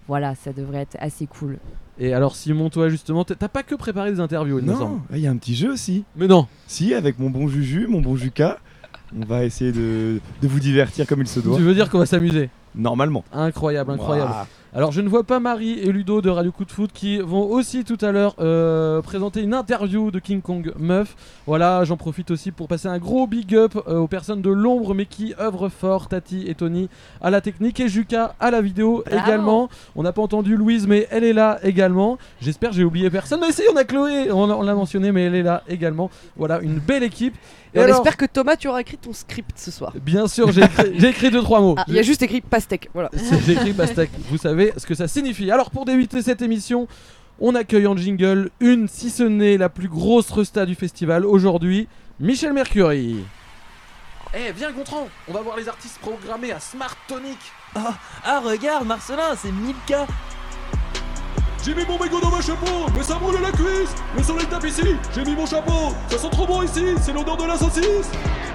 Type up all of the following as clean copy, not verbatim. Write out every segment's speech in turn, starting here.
Voilà, ça devrait être assez cool. Et alors Simon, toi justement, t'as pas que préparé des interviews, il me semble. Non, il y a un petit jeu aussi. Mais non. Si, avec mon bon Juju, mon bon Juka, on va essayer de vous divertir comme il se doit. Tu veux dire qu'on va s'amuser? Normalement. Incroyable, incroyable. Ouah. Alors je ne vois pas Marie et Ludo de Radio Coup de Foot qui vont aussi tout à l'heure présenter une interview de King Kong Meuf. Voilà, j'en profite aussi pour passer un gros big up aux personnes de l'ombre mais qui œuvrent fort, Tati et Tony à la technique et Juka à la vidéo. Bravo. Également. On n'a pas entendu Louise mais elle est là également. J'espère que j'ai oublié personne. Mais si, on a Chloé, on l'a mentionné mais elle est là également. Voilà, une belle équipe. Et on alors, espère que Thomas, tu auras écrit ton script ce soir. bien sûr, j'ai écrit 2-3 mots. Il y a juste écrit pastèque, voilà. J'ai écrit pastèque, vous savez ce que ça signifie. Alors pour débuter cette émission, on accueille en jingle une, si ce n'est la plus grosse resta du festival aujourd'hui, Michel Mercury. Eh viens Gontran, on va voir les artistes programmés à Smart Tonic. Ah regarde Marcelin, c'est Milka. J'ai mis mon mégot dans ma chapeau, mais ça brûle la cuisse. Le soleil tape ici, j'ai mis mon chapeau. Ça sent trop bon ici, c'est l'odeur de la saucisse.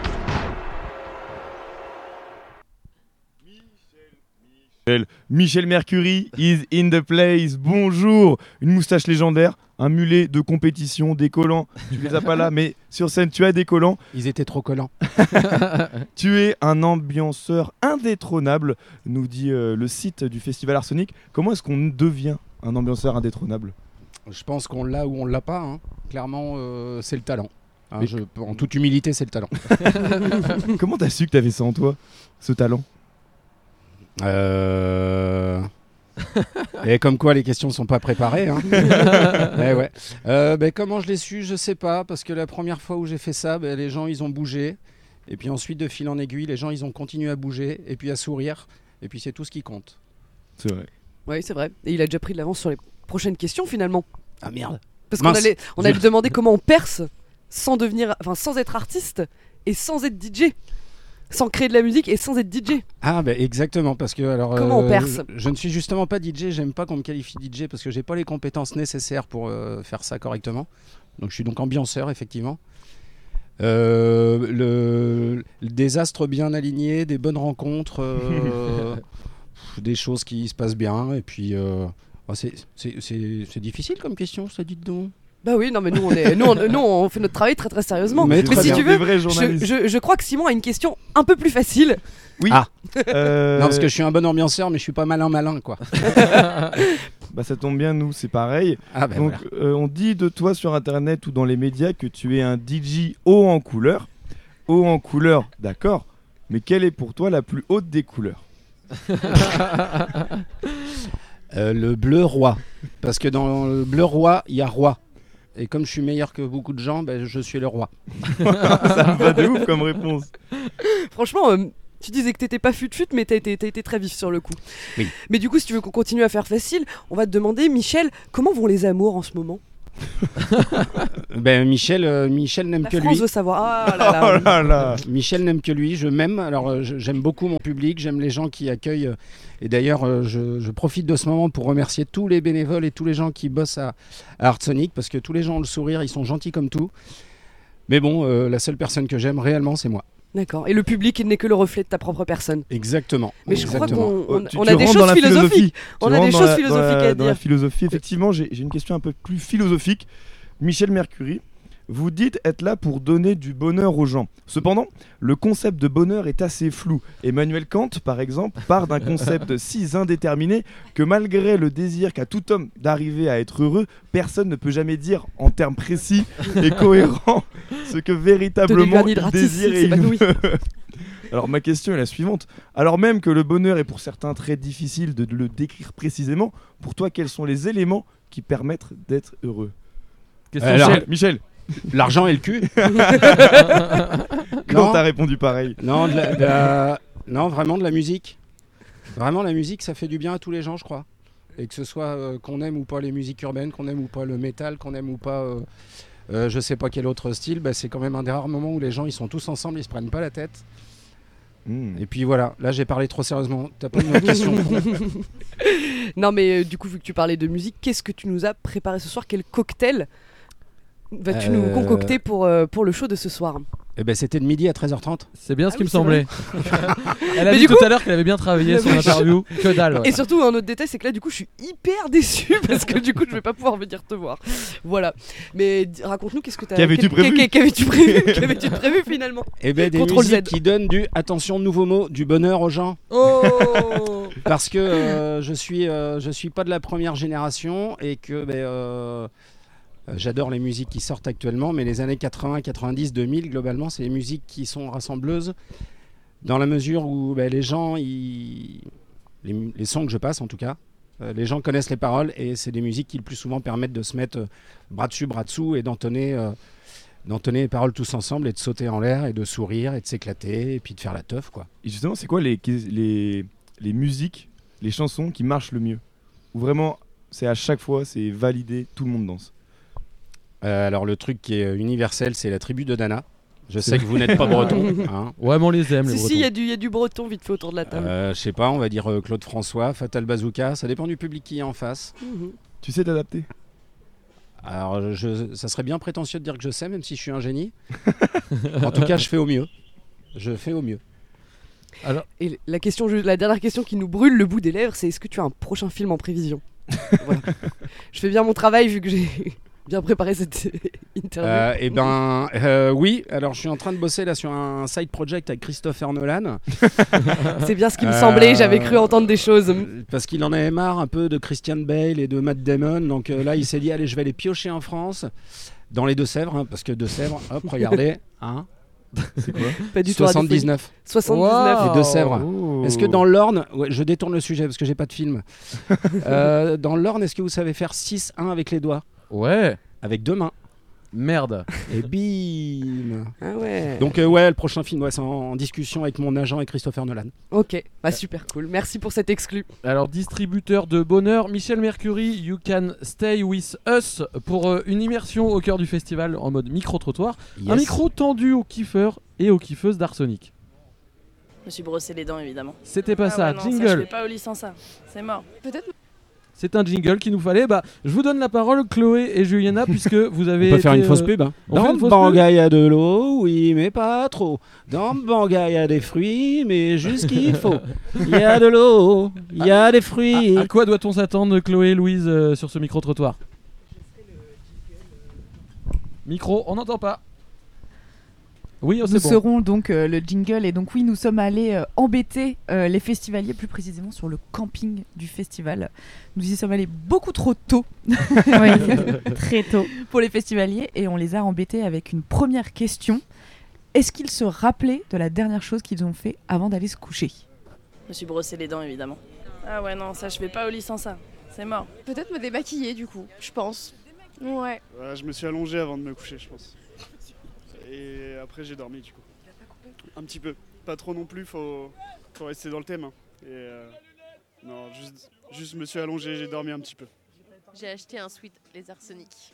Michel Mercury is in the place. Bonjour. Une moustache légendaire, un mulet de compétition, des collants. Tu les as pas là, mais sur scène, tu as des collants. Ils étaient trop collants. Tu es un ambianceur indétrônable, nous dit le site du Festival Arsenic. Comment est-ce qu'on devient un ambianceur indétrônable? Je pense qu'on l'a ou on l'a pas. Hein. Clairement, c'est le talent. Hein, Mais- en toute humilité, c'est le talent. Comment t'as su que t'avais ça en toi, ce talent? Et comme quoi les questions sont pas préparées. Hein. Eh ouais. Comment je l'ai su, je sais pas, parce que la première fois où j'ai fait ça, les gens ils ont bougé, et puis ensuite de fil en aiguille, les gens ils ont continué à bouger, et puis à sourire, et puis c'est tout ce qui compte. C'est vrai. Oui, c'est vrai. Et il a déjà pris de l'avance sur les prochaines questions finalement. Ah merde. Parce qu'on Mince. allait lui demander comment on perce sans être artiste et sans être DJ. Sans créer de la musique et sans être DJ. Ah exactement, parce que alors Comment on perce? je ne suis justement pas DJ, j'aime pas qu'on me qualifie DJ parce que j'ai pas les compétences nécessaires pour faire ça correctement. Donc je suis donc ambianceur effectivement. Le désastre bien aligné, des bonnes rencontres, des choses qui se passent bien et puis c'est difficile comme question, ça dites donc. Bah oui, non mais nous on fait notre travail très très sérieusement. Mais Mais très si bien. tu Des veux, vrais journalistes. je crois que Simon a une question un peu plus facile. Oui. Ah. Euh, Non parce que je suis un bon ambianceur mais je suis pas malin quoi. Bah ça tombe bien, nous c'est pareil. Ah Donc voilà. on dit de toi sur internet ou dans les médias que tu es un DJ haut en couleur. Haut en couleur, d'accord. Mais quelle est pour toi la plus haute des couleurs? Le bleu roi. Parce que dans le bleu roi, il y a roi. Et comme je suis meilleur que beaucoup de gens, je suis le roi. Ça me va de ouf comme réponse. Franchement, tu disais que t'étais pas fut-fut, mais t'as été très vif sur le coup. Oui. Mais du coup, si tu veux qu'on continue à faire facile, on va te demander, Michel, comment vont les amours en ce moment? Michel n'aime La que France lui. veut savoir. Ah là là. Oh là là. Michel n'aime que lui, je m'aime. Alors j'aime beaucoup mon public, j'aime les gens qui accueillent. Et d'ailleurs, je profite de ce moment pour remercier tous les bénévoles et tous les gens qui bossent à Artsonic parce que tous les gens ont le sourire, ils sont gentils comme tout. Mais bon, la seule personne que j'aime réellement, c'est moi. D'accord. Et le public, il n'est que le reflet de ta propre personne. Exactement. Mais je crois Exactement. qu'on Tu on a des rentres dans choses la philosophiques. philosophie. On Tu a des rentres dans choses la- philosophiques à dans la dire. philosophie, effectivement, j'ai une question un peu plus philosophique. Michel Mercury, vous dites être là pour donner du bonheur aux gens. Cependant, le concept de bonheur est assez flou. Emmanuel Kant, par exemple, part d'un concept si indéterminé que malgré le désir qu'a tout homme d'arriver à être heureux, personne ne peut jamais dire en termes précis et cohérents ce que véritablement vernis il gratis, désire c'est et pas il nouilles. veut. Alors ma question est la suivante. Alors même que le bonheur est pour certains très difficile de le décrire précisément, pour toi quels sont les éléments qui permettent d'être heureux? Question Alors, Michel, L'argent et le cul. quand Non. t'as répondu pareil? Non, non, vraiment de la musique. Vraiment, la musique, ça fait du bien à tous les gens, je crois. Et que ce soit qu'on aime ou pas les musiques urbaines, qu'on aime ou pas le métal, qu'on aime ou pas, je sais pas quel autre style, c'est quand même un des rares moments où les gens ils sont tous ensemble, ils se prennent pas la tête. Et puis voilà, là j'ai parlé trop sérieusement. T'as pas une autre question? Non, mais du coup, vu que tu parlais de musique, qu'est-ce que tu nous as préparé ce soir? Quel cocktail vas-tu nous concocter pour le show de ce soir? Eh ben, c'était de midi à 13h30. C'est bien ce qui oui, me c'est semblait. Elle a Mais dit du tout coup- à l'heure qu'elle avait bien travaillé son interview. Que dalle. Ouais. Et surtout, un autre détail, c'est que là, du coup, je suis hyper déçu parce que du coup, je vais pas pouvoir venir te voir. Voilà. Mais raconte-nous, qu'est-ce que t'as. Qu'avais-tu prévu Qu'avais-tu prévu Qu'avais-tu prévu finalement Eh ben, des Contrôle musiques Z. qui donnent du, attention, nouveau mot, du bonheur aux gens. Oh Parce que je suis pas de la première génération et que j'adore les musiques qui sortent actuellement, mais les années 80, 90, 2000, globalement, c'est les musiques qui sont rassembleuses dans la mesure où les gens, les sons que je passe en tout cas, les gens connaissent les paroles et c'est des musiques qui le plus souvent permettent de se mettre bras dessus, bras dessous et d'entonner les paroles tous ensemble et de sauter en l'air et de sourire et de s'éclater et puis de faire la teuf, quoi. Et justement, c'est quoi les musiques, les chansons qui marchent le mieux? Ou vraiment, c'est à chaque fois, c'est validé, tout le monde danse? Alors le truc qui est universel, c'est la tribu de Dana. Je sais que vous n'êtes pas breton. Hein. Ouais, mais on les aime, les Si, Bretons. il y a du breton vite fait autour de la table. Je sais pas, on va dire Claude François, Fatal Bazooka, ça dépend du public qui est en face. Mhm. Tu sais t'adapter? Alors ça serait bien prétentieux de dire que je sais, même si je suis un génie. En tout cas, je fais au mieux. Je fais au mieux. Et la dernière question qui nous brûle le bout des lèvres, c'est est-ce que tu as un prochain film en prévision? Voilà. Je fais bien mon travail vu que j'ai bien préparé cette interview. Oui, alors je suis en train de bosser là sur un side project avec Christopher Nolan. C'est bien ce qui me semblait, j'avais cru entendre des choses. Parce qu'il en avait marre un peu de Christian Bale et de Matt Damon. Donc là, il s'est dit, allez, je vais aller piocher en France, dans les Deux-Sèvres, hein, parce que Deux-Sèvres, hop, regardez, hein, C'est quoi? Pas du tout 79. 79. Les Deux-Sèvres. Oh. Est-ce que dans l'Orne, ouais, je détourne le sujet parce que j'ai pas de film. Dans l'Orne, est-ce que vous savez faire 6-1 avec les doigts? Ouais. Avec 2 mains. Merde. Et bim. Ah ouais. Donc ouais, le prochain film, ouais, c'est en discussion avec mon agent et Christopher Nolan. Ok, bah super cool. Merci pour cet exclu. Alors, distributeur de bonheur, Michel Mercury, You Can Stay With Us pour une immersion au cœur du festival en mode micro-trottoir. Yes. Un micro tendu aux kiffeurs et aux kiffeuses d'Arsenic. Je me suis brossé les dents évidemment. C'était pas ça, ouais, non, jingle. Ça, je fais pas au lit sans ça. C'est mort. Peut-être. C'est un jingle qu'il nous fallait. Bah, je vous donne la parole, Chloé et Juliana, puisque vous avez. On peut faire été, une fausse pub. Hein. on fait Dans une fausse Banga, il y a de l'eau, oui, mais pas trop. Dans Banga, il y a des fruits, mais juste qu'il faut. Il y a de l'eau, il y a des fruits. À quoi doit-on s'attendre, Chloé et Louise, sur ce micro-trottoir? Micro, on n'entend pas. Oui, Nous c'est bon. serons donc le jingle et donc oui, nous sommes allés embêter les festivaliers, plus précisément sur le camping du festival. Nous y sommes allés beaucoup trop tôt. Oui, très tôt. Pour les festivaliers et on les a embêtés avec une première question. Est-ce qu'ils se rappelaient de la dernière chose qu'ils ont fait avant d'aller se coucher? Je me suis brossé les dents évidemment. Ah ouais, non, ça, je vais pas au lit sans ça. C'est mort. Peut-être me démaquiller du coup, je pense. Ouais. Je me suis allongé avant de me coucher, je pense. Et après j'ai dormi du coup. Un petit peu. Pas trop non plus, faut rester dans le thème. Hein. Et non, juste je me suis allongé, j'ai dormi un petit peu. J'ai acheté un sweat les arsenics.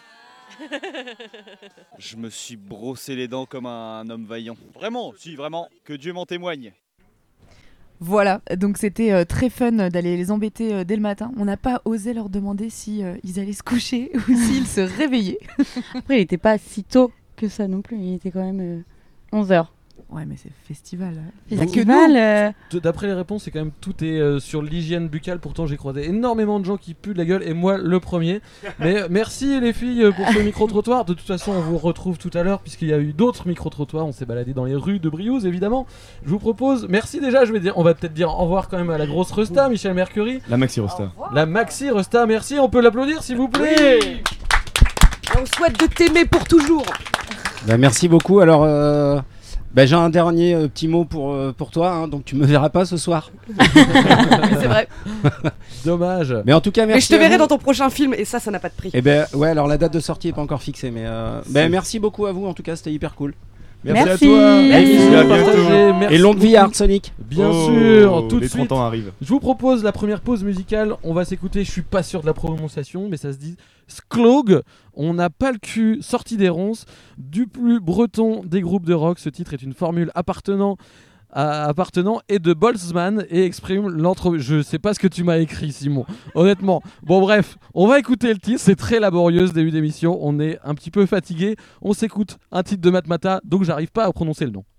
Je me suis brossé les dents comme un homme vaillant. Vraiment, si, vraiment, que Dieu m'en témoigne. Voilà, donc c'était très fun d'aller les embêter dès le matin. On n'a pas osé leur demander si ils allaient se coucher ou s'ils se réveillaient. Après, il n'était pas si tôt que ça non plus. Il était quand même 11h. Ouais, mais c'est festival. Festival. D'après les réponses, c'est quand même tout est sur l'hygiène buccale. Pourtant, j'ai croisé énormément de gens qui puent de la gueule et moi le premier. Mais merci les filles pour ce micro-trottoir. De toute façon, on vous retrouve tout à l'heure puisqu'il y a eu d'autres micro-trottoirs. On s'est baladé dans les rues de Briouze, évidemment. Je vous propose, merci déjà. On va peut-être dire au revoir quand même à la grosse Resta, Michel Mercury. La Maxi Rosta. La Maxi Resta, merci. On peut l'applaudir s'il vous plaît. Oui. Et on souhaite de t'aimer pour toujours. Bah, merci beaucoup. Alors, j'ai un dernier petit mot pour toi, hein, donc tu me verras pas ce soir. C'est vrai. Dommage. Mais en tout cas, merci. Mais je te à verrai vous. dans ton prochain film et ça n'a pas de prix. Et ouais, alors la date de sortie est pas encore fixée, mais merci beaucoup à vous. En tout cas, c'était hyper cool. Merci à Merci. toi. Merci. À bientôt. Merci Et longue vie à beaucoup. Arsenic. Bien Oh, sûr, tout de les suite. 30 ans arrivent. Je vous propose la première pause musicale. On va s'écouter, je suis pas sûr de la prononciation, mais ça se dit Sklog. On n'a pas le cul, sorti des ronces, du plus breton des groupes de rock. Ce titre est une formule appartenant appartenant et de Boltzmann et exprime Je sais pas ce que tu m'as écrit, Simon, honnêtement. Bon, bref, on va écouter le titre, c'est très laborieux ce début d'émission, on est un petit peu fatigué. On s'écoute un titre de Matmata, donc j'arrive pas à prononcer le nom.